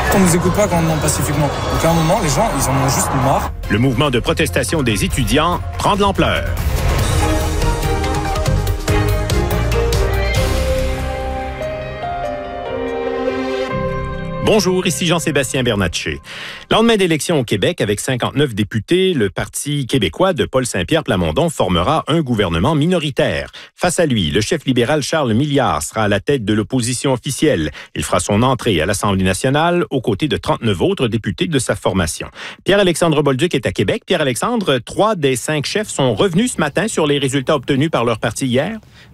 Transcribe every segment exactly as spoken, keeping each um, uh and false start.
qu'on nous écoute pas quand on demande pacifiquement. Donc à un moment, les gens, ils en ont juste marre. Le mouvement de protestation des étudiants prend de l'ampleur. Bonjour, ici Jean-Sébastien Bernatchez. Lendemain d'élection au Québec, avec cinquante-neuf députés, le Parti québécois de Paul Saint-Pierre Plamondon formera un gouvernement minoritaire. Face à lui, le chef libéral Charles Milliard sera à la tête de l'opposition officielle. Il fera son entrée à l'Assemblée nationale aux côtés de trente-neuf autres députés de sa formation. Pierre-Alexandre Bolduc est à Québec. Pierre-Alexandre, trois des cinq chefs sont revenus ce matin sur les résultats obtenus par leur parti hier.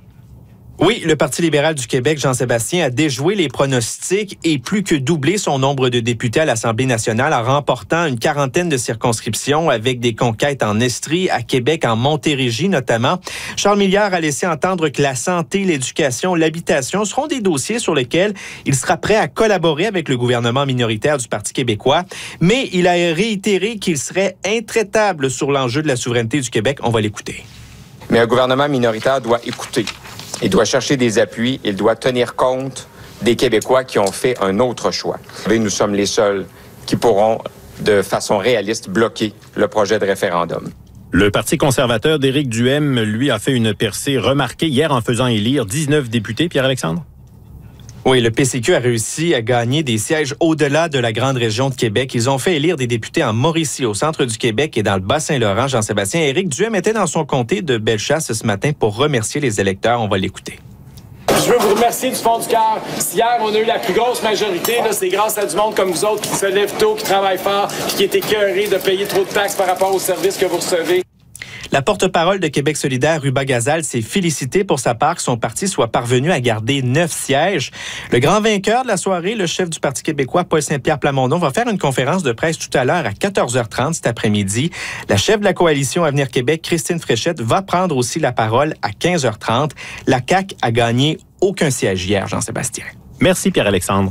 Oui, le Parti libéral du Québec, Jean-Sébastien, a déjoué les pronostics et plus que doublé son nombre de députés à l'Assemblée nationale en remportant une quarantaine de circonscriptions avec des conquêtes en Estrie, à Québec, en Montérégie notamment. Charles Milliard a laissé entendre que la santé, l'éducation, l'habitation seront des dossiers sur lesquels il sera prêt à collaborer avec le gouvernement minoritaire du Parti québécois, mais il a réitéré qu'il serait intraitable sur l'enjeu de la souveraineté du Québec. On va l'écouter. Mais un gouvernement minoritaire doit écouter. Il doit chercher des appuis, il doit tenir compte des Québécois qui ont fait un autre choix. Et nous sommes les seuls qui pourront, de façon réaliste, bloquer le projet de référendum. Le Parti conservateur d'Éric Duhaime, lui, a fait une percée remarquée hier en faisant élire dix-neuf députés. Pierre-Alexandre? Oui, le P C Q a réussi à gagner des sièges au-delà de la grande région de Québec. Ils ont fait élire des députés en Mauricie, au centre du Québec et dans le Bas-Saint-Laurent. Jean-Sébastien, Éric Duhaime était dans son comté de Bellechasse ce matin pour remercier les électeurs. On va l'écouter. Je veux vous remercier du fond du cœur. Si hier, on a eu la plus grosse majorité, là, c'est grâce à du monde comme vous autres qui se lève tôt, qui travaille fort, puis qui est écœuré de payer trop de taxes par rapport aux services que vous recevez. La porte-parole de Québec solidaire, Ruba Gazal, s'est félicitée pour sa part que son parti soit parvenu à garder neuf sièges. Le grand vainqueur de la soirée, le chef du Parti québécois, Paul Saint-Pierre Plamondon, va faire une conférence de presse tout à l'heure à quatorze heures trente cet après-midi. La chef de la coalition Avenir Québec, Christine Fréchette, va prendre aussi la parole à quinze heures trente. La C A Q a gagné aucun siège hier, Jean-Sébastien. Merci, Pierre-Alexandre.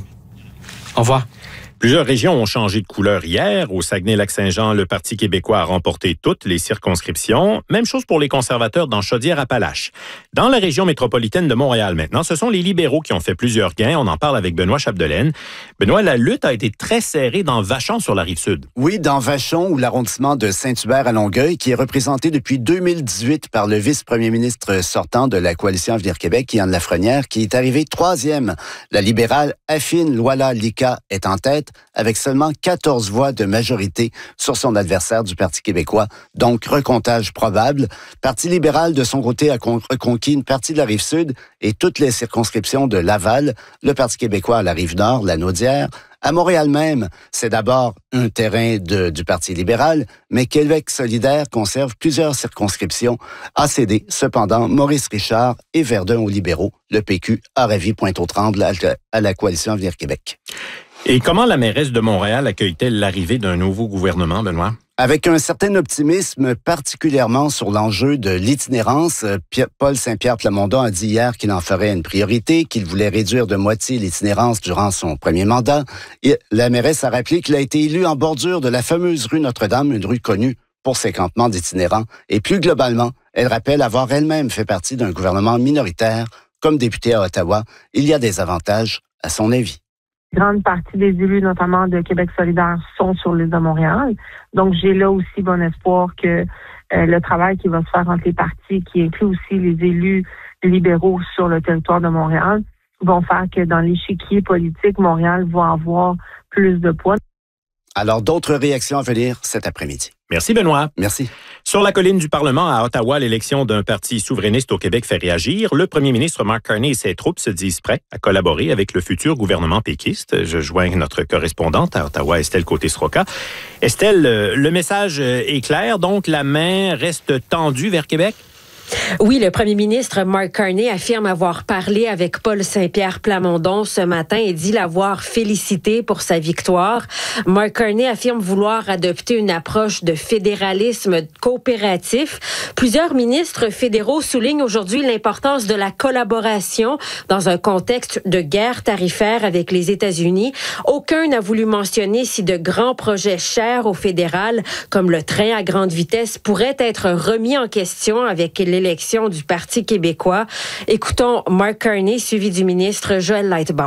Au revoir. Plusieurs régions ont changé de couleur hier. Au Saguenay-Lac-Saint-Jean, le Parti québécois a remporté toutes les circonscriptions. Même chose pour les conservateurs dans Chaudière-Appalaches. Dans la région métropolitaine de Montréal maintenant, ce sont les libéraux qui ont fait plusieurs gains. On en parle avec Benoît Chapdelaine. Benoît, la lutte a été très serrée dans Vachon sur la Rive-Sud. Oui, dans Vachon, ou l'arrondissement de Saint-Hubert à Longueuil, qui est représenté depuis deux mille dix-huit par le vice-premier ministre sortant de la coalition Avenir Québec, Yann Lafrenière, qui est arrivé troisième. La libérale Affine Loala Lika est en tête, avec seulement quatorze voix de majorité sur son adversaire du Parti québécois, donc recomptage probable. Parti libéral, de son côté, a reconquis une partie de la Rive-Sud et toutes les circonscriptions de Laval, le Parti québécois à la Rive-Nord, la Naudière. À Montréal même, c'est d'abord un terrain de, du Parti libéral, mais Québec solidaire conserve plusieurs circonscriptions. A cédé, cependant, Maurice Richard et Verdun aux libéraux. Le P Q a ravi Pointe-aux-Trembles à, à la coalition Avenir Québec. Et comment la mairesse de Montréal accueille-t-elle l'arrivée d'un nouveau gouvernement, Benoît? Avec un certain optimisme, particulièrement sur l'enjeu de l'itinérance. Paul Saint-Pierre Plamondon a dit hier qu'il en ferait une priorité, qu'il voulait réduire de moitié l'itinérance durant son premier mandat. Et la mairesse a rappelé qu'il a été élu en bordure de la fameuse rue Notre-Dame, une rue connue pour ses campements d'itinérants. Et plus globalement, elle rappelle avoir elle-même fait partie d'un gouvernement minoritaire. Comme députée à Ottawa, il y a des avantages, à son avis. Grande partie des élus, notamment de Québec solidaire, sont sur l'île de Montréal. Donc, j'ai là aussi bon espoir que euh, le travail qui va se faire entre les partis, qui inclut aussi les élus libéraux sur le territoire de Montréal, vont faire que dans l'échiquier politique, Montréal va avoir plus de poids. Alors, d'autres réactions à venir cet après-midi. Merci, Benoît. Merci. Sur la colline du Parlement à Ottawa, l'élection d'un parti souverainiste au Québec fait réagir. Le premier ministre Mark Carney et ses troupes se disent prêts à collaborer avec le futur gouvernement péquiste. Je joins notre correspondante à Ottawa, Estelle Côté-Sroka. Estelle, le message est clair, donc la main reste tendue vers Québec? Oui, le premier ministre Mark Carney affirme avoir parlé avec Paul Saint-Pierre Plamondon ce matin et dit l'avoir félicité pour sa victoire. Mark Carney affirme vouloir adopter une approche de fédéralisme coopératif. Plusieurs ministres fédéraux soulignent aujourd'hui l'importance de la collaboration dans un contexte de guerre tarifaire avec les États-Unis. Aucun n'a voulu mentionner si de grands projets chers au fédéral, comme le train à grande vitesse, pourraient être remis en question avec les l'élection du Parti québécois. Écoutons Mark Carney, suivi du ministre Joël Lightbound.